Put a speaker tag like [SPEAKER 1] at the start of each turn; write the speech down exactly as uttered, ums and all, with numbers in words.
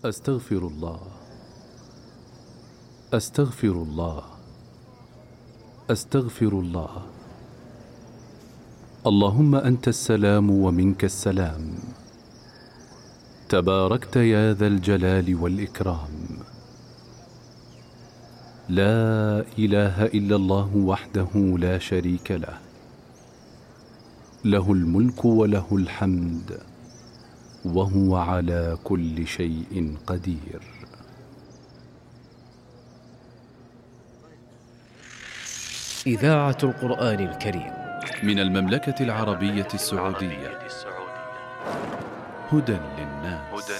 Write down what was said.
[SPEAKER 1] أستغفر الله أستغفر الله أستغفر الله. اللهم أنت السلام ومنك السلام، تباركت يا ذا الجلال والإكرام. لا إله إلا الله وحده لا شريك له، له الملك وله الحمد وهو على كل شيء قدير.
[SPEAKER 2] إذاعة القرآن الكريم
[SPEAKER 1] من المملكة العربية السعودية، هدى للناس.